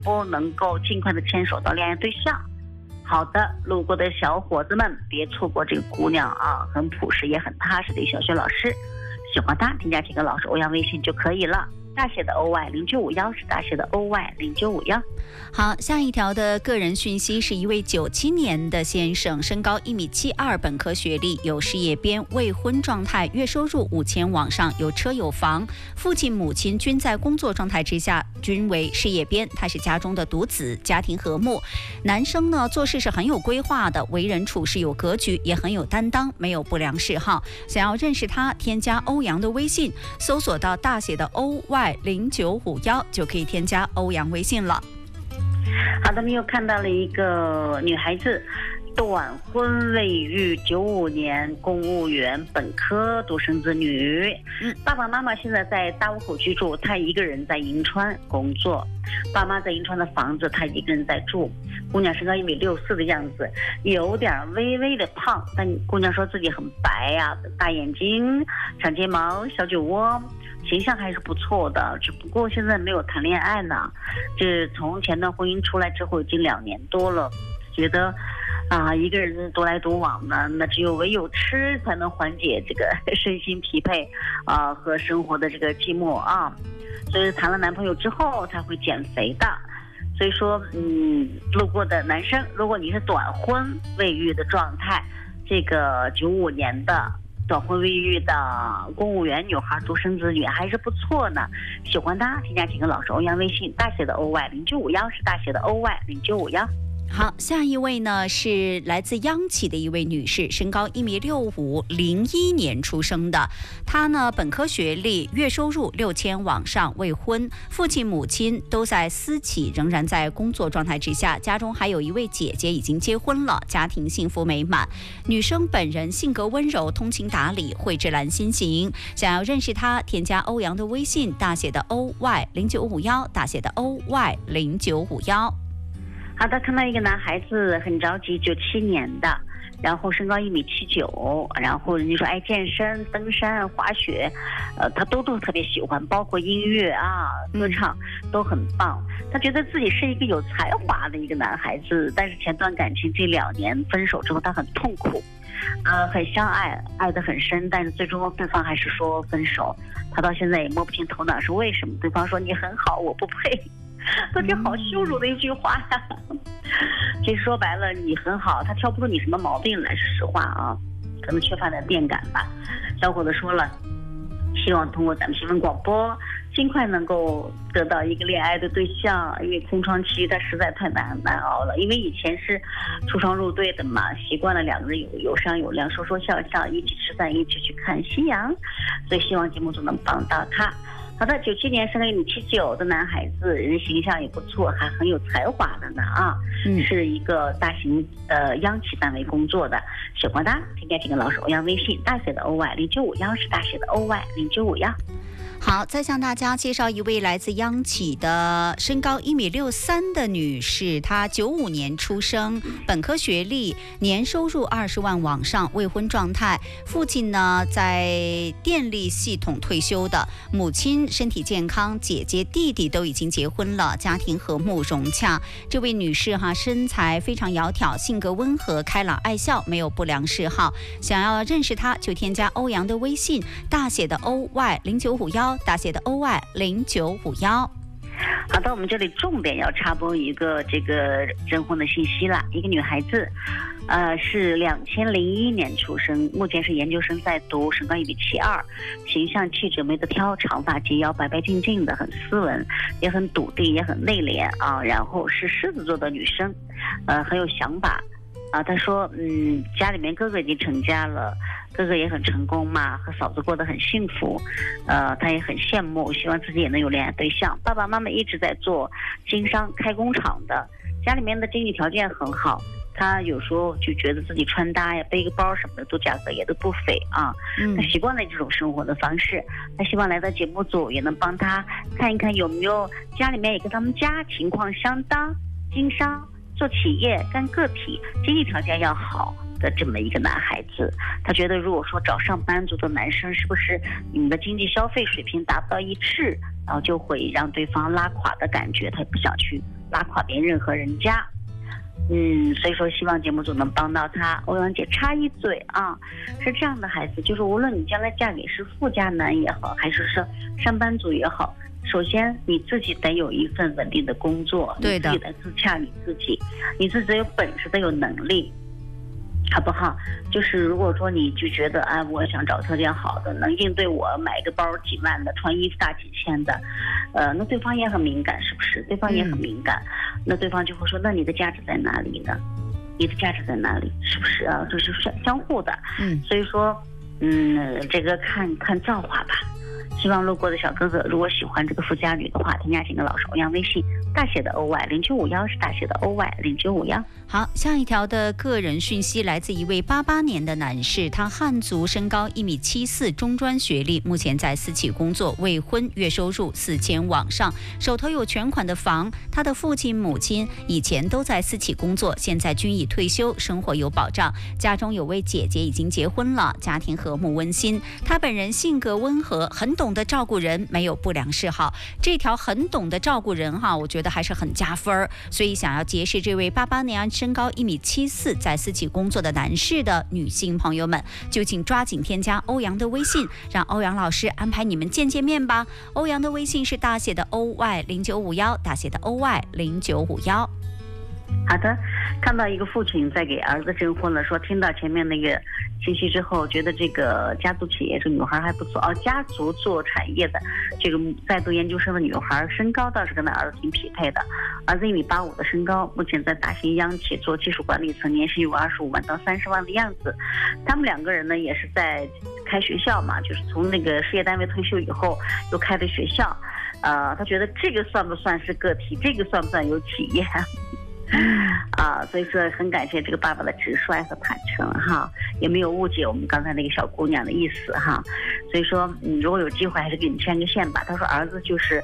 不能够尽快的牵手到恋爱对象。好的，路过的小伙子们别错过这个姑娘啊，很朴实也很踏实的小学老师。喜欢她添加几个老师欧阳微信就可以了，大写的 OY0951是大写的 OY0951。 好，下一条的个人讯息是一位97年的先生，身高1.72米，本科学历，有事业编，未婚状态，月收入5000往上，有车有房，父亲母亲均在工作状态之下，均为事业编，他是家中的独子，家庭和睦。男生呢做事是很有规划的，为人处事有格局，也很有担当，没有不良嗜好。想要认识他，添加欧阳的微信，搜索到大写的 OY0951就可以添加欧阳微信了。 好的，我们又看到了一个女孩子，短婚未育，95年公务员本科，独生子女。爸爸妈妈现在在大沽口居住，她一个人在银川工作。爸妈在银川的房子，她一个人在住。姑娘身高1.64米的样子，有点微微的胖，但姑娘说自己很白呀，大眼睛，长睫毛，小酒窝。形象还是不错的，只不过现在没有谈恋爱呢。这从前段婚姻出来之后已经2年多了，觉得一个人独来独往呢，那只有唯有吃才能缓解这个身心疲惫和生活的这个寂寞啊。所以谈了男朋友之后才会减肥的。所以说路过的男生，如果你是短婚未育的状态，这个95年的短婚未育的公务员女孩，独生子女还是不错呢。喜欢她添加几个老师欧阳微信，大写的 OY0951是大写的 OY0951。 好，下一位呢是来自央企的一位女士，身高1.65米，01年出生的。她呢本科学历，月收入6000往上，未婚，父亲母亲都在私企，仍然在工作状态之下，家中还有一位姐姐已经结婚了，家庭幸福美满。女生本人性格温柔，通情达理，蕙质兰心型。想要认识她，添加欧阳的微信，大写的 OY0951，大写的 OY0951。 好的，看到一个男孩子很着急，97年的，然后身高1.79米，然后人家说爱健身、登山、滑雪，他都特别喜欢，包括音乐歌唱都很棒。他觉得自己是一个有才华的一个男孩子，但是前段感情近2年分手之后，他很痛苦，很相爱，爱得很深，但是最终对方还是说分手。他到现在也摸不清头脑是为什么，对方说你很好，我不配。这就好羞辱的一句话呀！其实说白了，你很好，他挑不出你什么毛病来，是实话啊，可能缺乏点变感吧。小伙子说了，希望通过咱们新闻广播，尽快能够得到一个恋爱的对象，因为空窗期他实在太难熬了。因为以前是出双入对的嘛，习惯了2个人有商有量，说说笑笑，一起吃饭，一起去看夕阳，所以希望节目组能帮到他。好的，97年生了1.79米的男孩子，人形象也不错，还很有才华的呢是一个大型央企单位工作的。喜欢他添加几个老师欧阳微信，大写的 OY0951是大写的 OY0951。 好，再向大家介绍一位来自央企的身高1.63米的女士，她95年出生，本科学历，年收入20万往上，未婚状态。父亲呢在电力系统退休的，母亲身体健康，姐姐弟弟都已经结婚了，家庭和睦融洽。这位女士身材非常窈窕，性格温和开朗爱笑，没有不良嗜好。想要认识她，就添加欧阳的微信，大写的 OY0951。大写的 OY0951。 好的，我们这里重点要插播一个这个征婚的信息了。一个女孩子，是2001年出生，目前是研究生在读，身高1.72米，形象气质没得挑，长发及腰，白白净净的，很斯文，也很笃定，也很内敛然后是狮子座的女生，很有想法。他说家里面哥哥已经成家了，哥哥也很成功嘛，和嫂子过得很幸福，他也很羡慕，希望自己也能有恋爱对象。爸爸妈妈一直在做经商开工厂的，家里面的经济条件很好，他有时候就觉得自己穿搭呀，背个包什么的都价格也都不菲他习惯了这种生活的方式，他希望来到节目组也能帮他看一看有没有家里面也跟他们家情况相当，经商做企业干个体，经济条件要好的这么一个男孩子。他觉得如果说找上班族的男生，是不是你们的经济消费水平达不到一致，然后就会让对方拉垮的感觉，他也不想去拉垮别人和人家。所以说希望节目组能帮到他。欧阳姐插一嘴啊，是这样的孩子，就是无论你将来嫁给是富家男也好，还是上班族也好，首先你自己得有一份稳定的工作， 对的， 你自己得自洽你自己得有本事，得有能力，好不好？就是如果说你就觉得我想找条件好的，能应对我买个包几万的，穿衣服大几千的，那对方也很敏感，是不是？对方也很敏感，那对方就会说，那你的价值在哪里呢？你的价值在哪里？是不是啊？这是相互的。所以说，这个看造化吧。希望路过的小哥哥，如果喜欢这个富家女的话，添加请跟老师欧阳微信，大写的 OY0951是大写的 OY0951。 好，下一条的个人讯息来自一位88年的男士，他汉族，身高1.74米，中专学历，目前在私企工作，未婚，月收入4000往上，手头有全款的房。他的父亲母亲以前都在私企工作，现在均已退休，生活有保障。家中有位姐姐已经结婚了，家庭和睦温馨。他本人性格温和，很懂得照顾人，没有不良嗜好。这条很懂得照顾人我觉得还是很加分，所以想要结识这位88年身高1.74米，在私企工作的男士的女性朋友们，就请抓紧添加欧阳的微信，让欧阳老师安排你们见面吧。欧阳的微信是大写的 OY0951，大写的 OY0951。 好的，看到一个父亲在给儿子征婚了，说听到前面那个信息之后，觉得这个家族企业这女孩还不错家族做产业的这个在读研究生的女孩，身高倒是跟他儿子挺匹配的。儿子1.85米的身高，目前在大型央企做技术管理层，年薪有25万到30万的样子。他们两个人呢也是在开学校嘛，就是从那个事业单位退休以后又开的学校。他觉得这个算不算是个体，这个算不算有企业所以说很感谢这个爸爸的直率和坦诚也没有误解我们刚才那个小姑娘的意思所以说如果有机会还是给你牵个线吧。他说儿子就是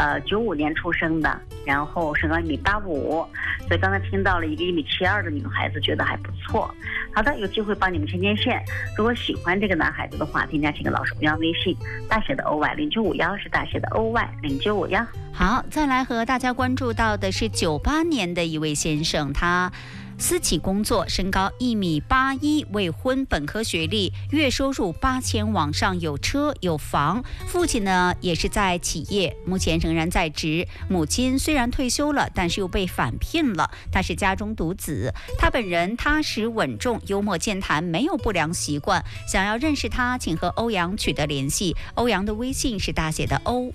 95年出生的，然后身高1.85米，所以刚才听到了一个1.72米的女孩子，觉得还不错。好的，有机会帮你们牵线。如果喜欢这个男孩子的话，添加请跟老师欧阳微信，大写的 OY0951是大写的 OY0951。 好，再来和大家关注到的是98年的一位先生，他私企工作，身高1.81米，未婚，本科学历，月收入8000往上，有车有房。父亲呢也是在企业，目前仍然在职。母亲虽然退休了，但是又被返聘了。他是家中独子。他本人踏实稳重，幽默健谈，没有不良习惯。想要认识他，请和欧阳取得联系。欧阳的微信是大写的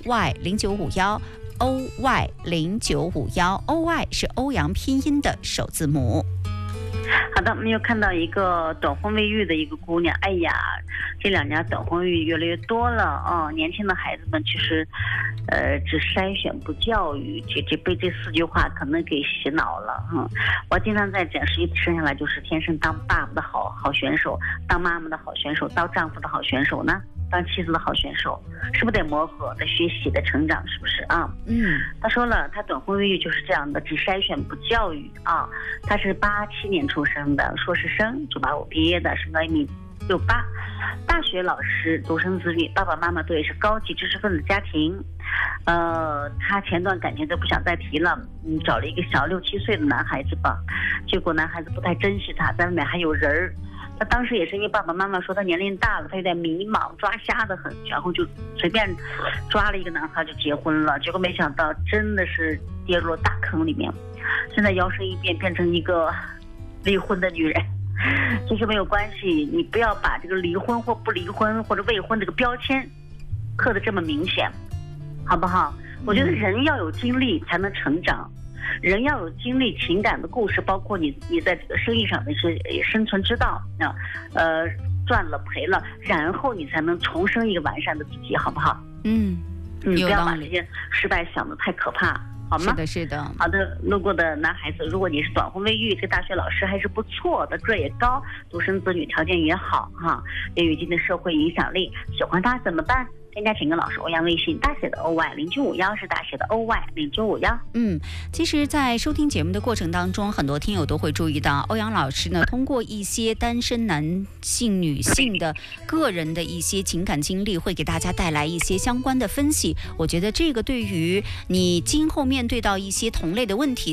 OY0951。OY0951，OY 是欧阳拼音的首字母。 好的，我们又看到一个短婚未育的一个姑娘，这2年短婚未育越来越多了年轻的孩子们其实只筛选不教育，这被这4句话可能给洗脑了我经常在讲，谁生下来就是天生当爸爸的好选手，当妈妈的好选手，当丈夫的好选手呢，当妻子的好选手，是不是得磨合，得学习，得成长，是不是他说了，他短婚未育就是这样的，只筛选不教育他是87年出生的，硕士生，985毕业的，身高1.68米，大学老师，独生子女，爸爸妈妈都也是高级知识分子家庭。他前段感情都不想再提了，找了一个小6、7岁的男孩子吧，结果男孩子不太珍惜他，在外面还有人儿。他当时也是因为爸爸妈妈说他年龄大了，他有点迷茫，抓瞎的很，然后就随便抓了一个男孩就结婚了，结果没想到真的是跌入了大坑里面，现在摇身一变变成一个离婚的女人。其实没有关系，你不要把这个离婚或不离婚或者未婚这个标签刻得这么明显，好不好？我觉得人要有经历才能成长，人要有经历，情感的故事，包括你在这个生意上的一些生存之道赚了赔了，然后你才能重生一个完善的自己，好不好？不要把这些失败想得太可怕，好吗？ 是的，是的。 好的，路过的男孩子，如果你是短婚未育，这个大学老师还是不错的，个也高，独生子女条件也好也有一定的社会影响力，喜欢他怎么办？ 添加情感老师欧阳微信大写的 OY0951是大写的 OY0951。 其实在收听节目的过程当中，很多听友都会注意到欧阳老师呢，通过一些单身男性女性的个人的一些情感经历，会给大家带来一些相关的分析。我觉得这个对于你今后面对到一些同类的问题